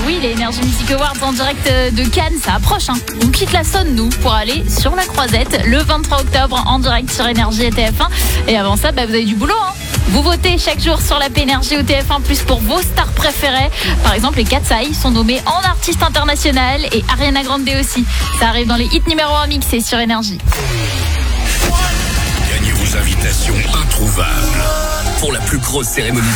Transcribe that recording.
oui, les Energy Music Awards en direct de Cannes, ça approche. On quitte la Saône, nous, pour aller sur la Croisette le 23 octobre en direct sur Énergie et TF1. Et avant ça, vous avez du boulot. Vous votez chaque jour sur l'app Énergie ou TF1+ pour vos stars préférées. Par exemple, les Katsai sont nommés en artiste international et Ariana Grande aussi. Ça arrive dans les hits numéro 1 mixés sur Énergie. Gagnez vos invitations introuvables pour la plus grosse cérémonie